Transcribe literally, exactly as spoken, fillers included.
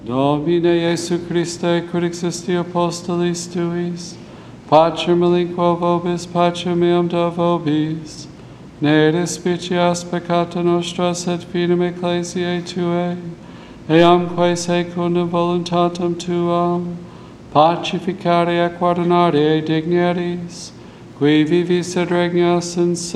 Domine Iesu Christe, quid existi apostolis tuis, pacem relinquo vobis, pacem meam do vobis, ne despicias peccata nostra, sed fidem ecclesiae Tuae, eamque secundum voluntatem Tuam, pacificare et guardinare dignities, qui vivis et regnas in